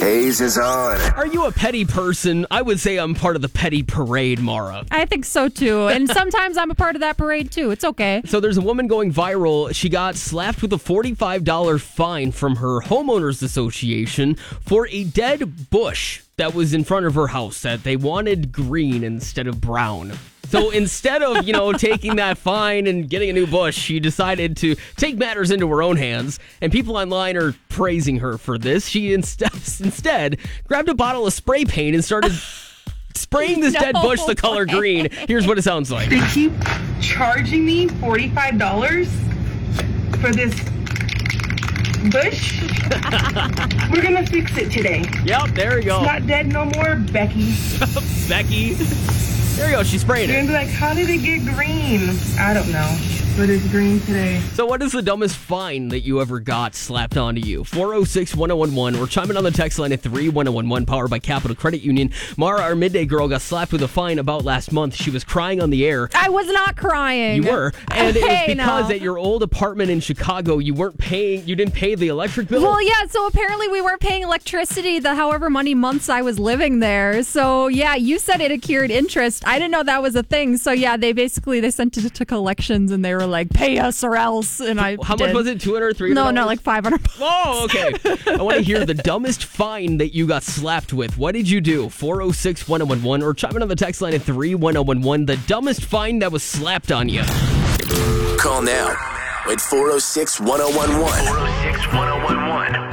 Hayes is on. Are you a petty person? I would say I'm part of the petty parade, Mara. I think so, too. And sometimes I'm a part of that parade, too. It's okay. So there's a woman going viral. She got slapped with a $45 fine from her homeowners association for a dead bush that was in front of her house that they wanted green instead of brown. So instead of, taking that fine and getting a new bush, she decided to take matters into her own hands. And people online are praising her for this. She instead grabbed a bottle of spray paint and started spraying this dead bush the color green. Here's what it sounds like. They keep charging me $45 for this bush. We're gonna fix it today. Yep, there you go. It's not dead no more, Becky. Becky. There you go, she's spraying You're it. gonna be like, how did it get green? I don't know, but it's green today. So what is the dumbest fine that you ever got slapped onto you? 406-1011 or chime in on the text line at 31011, powered by Capital Credit Union. Mara, our midday girl, got slapped with a fine about last month. She was crying on the air. I was not crying. You were. And it was because no. at your old apartment in Chicago, you didn't pay the electric bill. Well, yeah, so apparently we weren't paying electricity the however many months I was living there. So, yeah, you said it accrued interest. I didn't know that was a thing. So, yeah, they sent it to collections and they were like, pay us or else. And I How much was it? $200, $300? No, like $500. Oh, okay. I want to hear the dumbest fine that you got slapped with. What did you do? 406-1011 or chime in on the text line at 31011. The dumbest fine that was slapped on you. Call now at 406-1011. 406-1011.